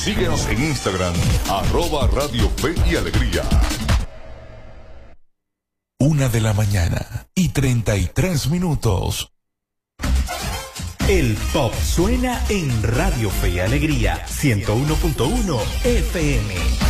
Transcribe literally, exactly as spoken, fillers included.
Síguenos en Instagram, arroba Radio Fe y Alegría. Una de la mañana y treinta y tres minutos. El pop suena en Radio Fe y Alegría, ciento uno punto uno F M.